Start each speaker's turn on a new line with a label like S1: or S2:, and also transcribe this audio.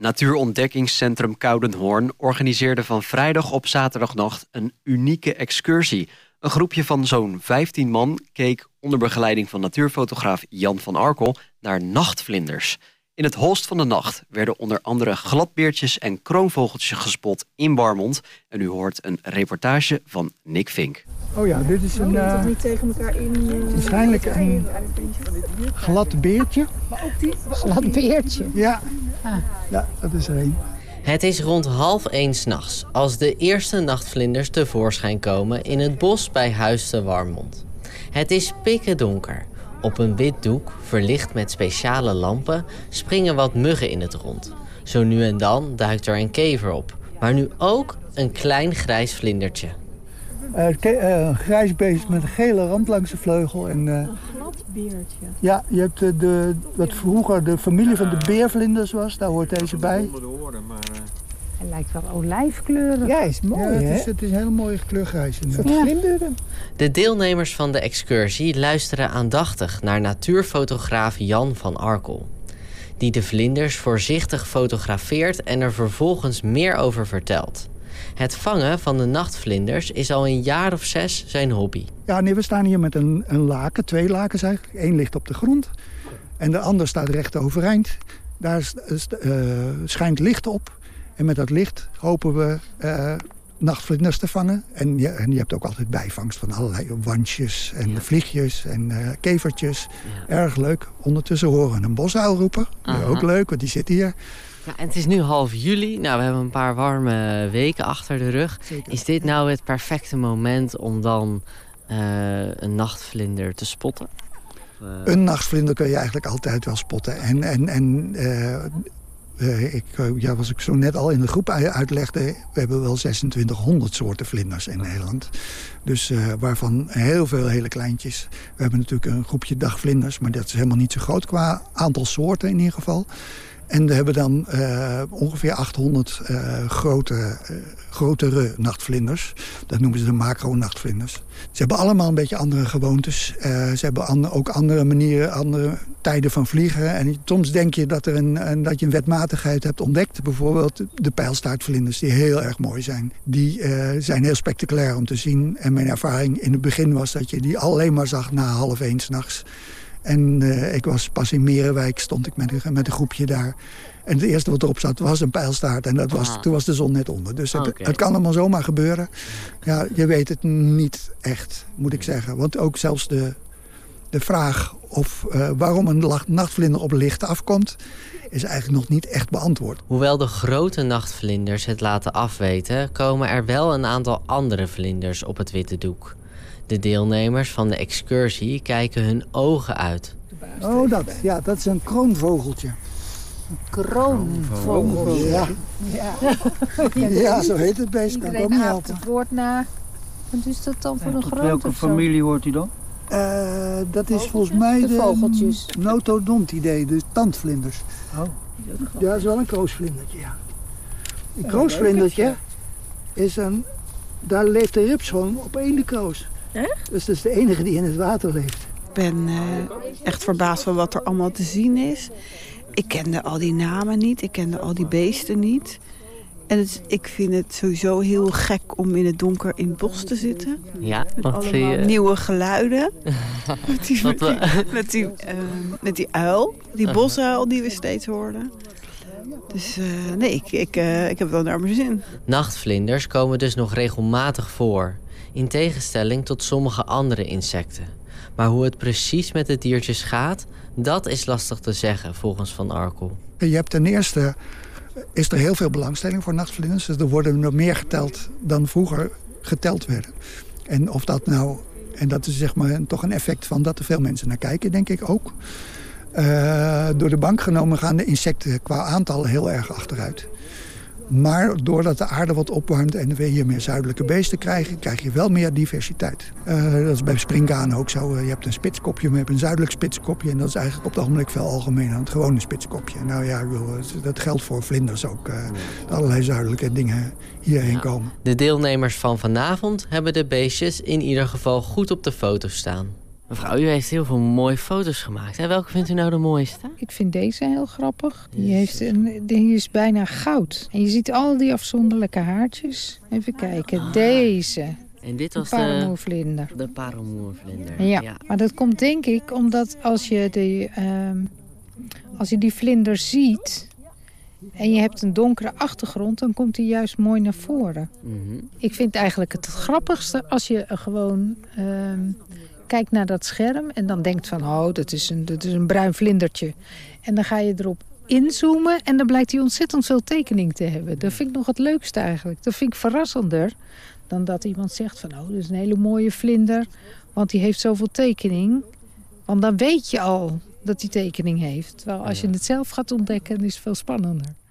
S1: Natuurontdekkingscentrum Koudenhoorn organiseerde van vrijdag op zaterdagnacht een unieke excursie. Een groepje van zo'n 15 man keek onder begeleiding van natuurfotograaf Jan van Arkel naar nachtvlinders. In het holst van de nacht werden onder andere gladbeertjes en kroonvogeltjes gespot in Warmond. En u hoort een reportage van Nick Vink.
S2: Oh ja, dit is een
S3: niet tegen elkaar in.
S2: waarschijnlijk een glad beertje.
S3: Maar ook die glad beertje.
S2: Ja, ja, dat is er een.
S4: Het is rond 12:30 s'nachts als de eerste nachtvlinders tevoorschijn komen in het bos bij Huis te Warmond. Het is pikkendonker. Op een wit doek, verlicht met speciale lampen, springen wat muggen in het rond. Zo nu en dan duikt er een kever op, maar nu ook een klein grijs vlindertje.
S2: Een grijs beest met een gele rand langs de vleugel. En,
S3: een glad beertje.
S2: Ja, je hebt wat vroeger de familie van de beervlinders was, daar hoort deze bij.
S3: Hij lijkt wel olijfkleurig.
S2: Ja, is mooi, hè? Het is een hele mooie kleurgrijs.
S4: De deelnemers van de excursie luisteren aandachtig naar natuurfotograaf Jan van Arkel, die de vlinders voorzichtig fotografeert en er vervolgens meer over vertelt. Het vangen van de nachtvlinders is al een jaar of 6 zijn hobby.
S2: Ja, nee, we staan hier met een laken, 2 lakens eigenlijk. 1 ligt op de grond en de ander staat recht overeind. Daar schijnt licht op. En met dat licht hopen we nachtvlinders te vangen. En je hebt ook altijd bijvangst van allerlei wandjes en vliegjes en kevertjes. Ja. Erg leuk. Ondertussen horen we een bosuil roepen. Ook leuk, want die zit hier.
S4: Ja, en het is nu half juli. Nou, we hebben een paar warme weken achter de rug. Zeker. Is dit nou het perfecte moment om dan een nachtvlinder te spotten?
S2: Een nachtvlinder kun je eigenlijk altijd wel spotten. Als ik zo net al in de groep uitlegde, we hebben wel 2600 soorten vlinders in Nederland. Dus waarvan heel veel hele kleintjes. We hebben natuurlijk een groepje dagvlinders, maar dat is helemaal niet zo groot qua aantal soorten in ieder geval. En we hebben dan ongeveer 800 grotere nachtvlinders. Dat noemen ze de macro-nachtvlinders. Ze hebben allemaal een beetje andere gewoontes. Ze hebben ook andere manieren, andere tijden van vliegen. En soms denk je dat je een wetmatigheid hebt ontdekt. Bijvoorbeeld de pijlstaartvlinders, die heel erg mooi zijn. Die zijn heel spectaculair om te zien. En mijn ervaring in het begin was dat je die alleen maar zag na 12:30 s'nachts. En ik was pas in Merenwijk, stond ik met een groepje daar. En het eerste wat erop zat was een pijlstaart. En toen was de zon net onder. Dus het kan allemaal zomaar gebeuren. Ja, je weet het niet echt, moet ik zeggen. Want ook zelfs de vraag waarom een nachtvlinder op licht afkomt, is eigenlijk nog niet echt beantwoord.
S4: Hoewel de grote nachtvlinders het laten afweten, komen er wel een aantal andere vlinders op het witte doek. De deelnemers van de excursie kijken hun ogen uit.
S2: Oh, dat is een kroonvogeltje.
S3: Een kroonvogeltje?
S2: Ja, zo heet het beest. Kan ik ook niet helpen.
S3: Het woord na. Wat is dat dan voor een grote?
S5: Welke familie hoort hij dan?
S2: Dat is volgens mij de
S3: vogeltjes.
S2: Notodontidae, de tandvlinders.
S5: Oh.
S2: Ja, dat is wel een kroosvlindertje, ja. Een kroosvlindertje is daar leeft de rips gewoon op één kroos.
S3: Echt?
S2: Dus dat is de enige die in het water leeft.
S6: Ik ben echt verbaasd van wat er allemaal te zien is. Ik kende al die namen niet, ik kende al die beesten niet. En ik vind het sowieso heel gek om in het donker in het bos te zitten.
S4: Ja,
S6: met allemaal nieuwe geluiden. met die uil, die bosuil die we steeds hoorden. Dus ik heb wel naar mijn zin.
S4: Nachtvlinders komen dus nog regelmatig voor, in tegenstelling tot sommige andere insecten. Maar hoe het precies met de diertjes gaat, dat is lastig te zeggen volgens Van Arkel.
S2: Je hebt ten eerste is er heel veel belangstelling voor nachtvlinders. Dus er worden er meer geteld dan vroeger geteld werden. En of dat nou, en dat is zeg maar toch een effect van dat er veel mensen naar kijken, denk ik ook. Door de bank genomen gaan de insecten qua aantal heel erg achteruit. Maar doordat de aarde wat opwarmt en we hier meer zuidelijke beesten krijgen, krijg je wel meer diversiteit. Dat is bij springkanen ook zo. Je hebt een spitskopje, maar je hebt een zuidelijk spitskopje. En dat is eigenlijk op het ogenblik veel algemener dan het gewone spitskopje. Nou ja, dat geldt voor vlinders ook. Allerlei zuidelijke dingen hierheen komen.
S4: De deelnemers van vanavond hebben de beestjes in ieder geval goed op de foto staan. Mevrouw, u heeft heel veel mooie foto's gemaakt. En welke vindt u nou de mooiste?
S3: Ik vind deze heel grappig. Die is bijna goud. En je ziet al die afzonderlijke haartjes. Even kijken, deze.
S4: En dit was
S3: de parelmoervlinder.
S4: De parelmoervlinder.
S3: Ja, maar dat komt denk ik omdat als je die vlinder ziet en je hebt een donkere achtergrond, dan komt hij juist mooi naar voren.
S4: Mm-hmm.
S3: Ik vind eigenlijk het grappigste als je gewoon kijkt naar dat scherm en dan denkt van, dat is een bruin vlindertje. En dan ga je erop inzoomen en dan blijkt hij ontzettend veel tekening te hebben. Dat vind ik nog het leukste eigenlijk. Dat vind ik verrassender dan dat iemand zegt van, dat is een hele mooie vlinder, want die heeft zoveel tekening. Want dan weet je al dat hij tekening heeft. Terwijl als je het zelf gaat ontdekken, is het veel spannender.